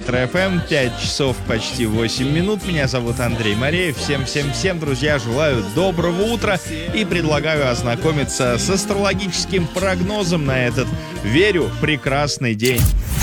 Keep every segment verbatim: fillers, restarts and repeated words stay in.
Ретро-эф эм, пять часов почти восемь минут. Меня зовут Андрей Мореев. Всем-всем-всем, друзья, желаю доброго утра и предлагаю ознакомиться с астрологическим прогнозом на этот, верю, прекрасный день.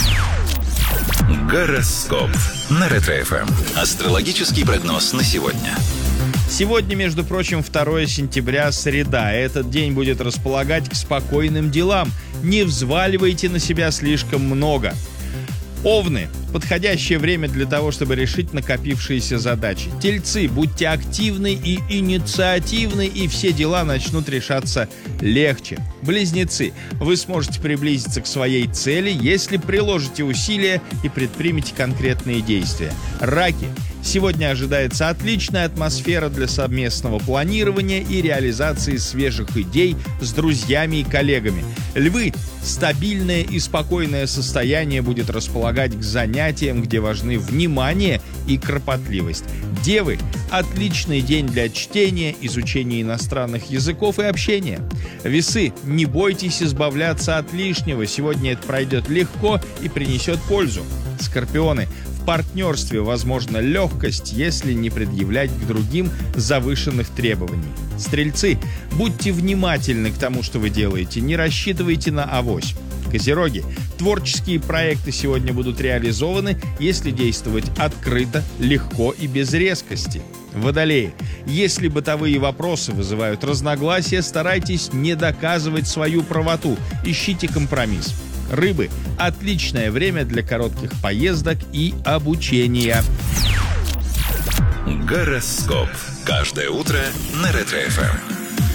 Гороскоп на Ретро-эф эм. Астрологический прогноз на сегодня. Сегодня, между прочим, второе сентября, среда. Этот день будет располагать к спокойным делам. Не взваливайте на себя слишком много. Овны. Подходящее время для того, чтобы решить накопившиеся задачи. Тельцы. Будьте активны и инициативны, и все дела начнут решаться легче. Близнецы. Вы сможете приблизиться к своей цели, если приложите усилия и предпримете конкретные действия. Раки. Сегодня ожидается отличная атмосфера для совместного планирования и реализации свежих идей с друзьями и коллегами. Львы. Стабильное и спокойное состояние будет располагать к занятиям, где важны внимание и кропотливость. Девы. Отличный день для чтения, изучения иностранных языков и общения. Весы. Не бойтесь избавляться от лишнего. Сегодня это пройдет легко и принесет пользу. Скорпионы. В партнерстве возможна легкость, если не предъявлять к другим завышенных требований. Стрельцы. Будьте внимательны к тому, что вы делаете. Не рассчитывайте на авось. Козероги. Творческие проекты сегодня будут реализованы, если действовать открыто, легко и без резкости. Водолеи. Если бытовые вопросы вызывают разногласия, старайтесь не доказывать свою правоту. Ищите компромисс. Рыбы. Отличное время для коротких поездок и обучения. Гороскоп. Каждое утро на Ретро-эф эм.